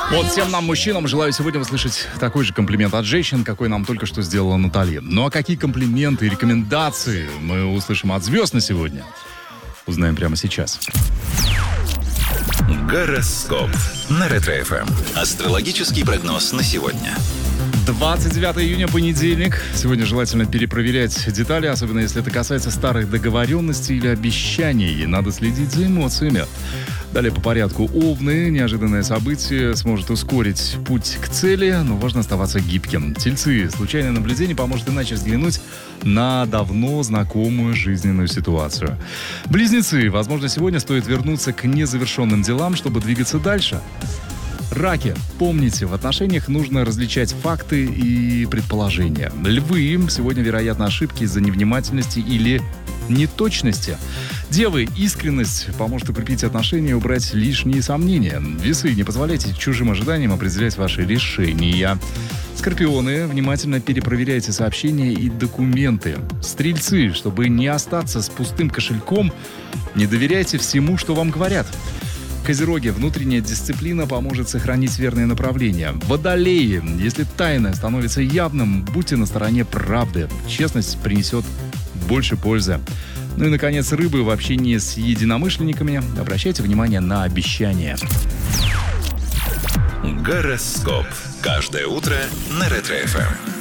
Вот всем нам, мужчинам, желаю сегодня услышать такой же комплимент от женщин, какой нам только что сделала Наталья. Ну а какие комплименты и рекомендации мы услышим от звезд на сегодня? Узнаем прямо сейчас. Гороскоп на Ретро-ФМ. Астрологический прогноз на сегодня. 29 июня, понедельник. Сегодня желательно перепроверять детали, особенно если это касается старых договоренностей или обещаний. Надо следить за эмоциями. Далее по порядку. Овны. Неожиданное событие сможет ускорить путь к цели, но важно оставаться гибким. Тельцы. Случайное наблюдение поможет иначе взглянуть на давно знакомую жизненную ситуацию. Близнецы. Возможно, сегодня стоит вернуться к незавершенным делам, чтобы двигаться дальше. Раки. Помните, в отношениях нужно различать факты и предположения. Львы. Сегодня, вероятно, ошибки из-за невнимательности или неточности. Девы. Искренность поможет укрепить отношения и убрать лишние сомнения. Весы. Не позволяйте чужим ожиданиям определять ваши решения. Скорпионы. Внимательно перепроверяйте сообщения и документы. Стрельцы. Чтобы не остаться с пустым кошельком, не доверяйте всему, что вам говорят. Козероги. Внутренняя дисциплина поможет сохранить верное направление. Водолеи. Если тайное становится явным, будьте на стороне правды. Честность принесет больше пользы. Ну и, наконец, рыбы. В общении с единомышленниками обращайте внимание на обещания. Гороскоп. Каждое утро на Ретро-ФМ.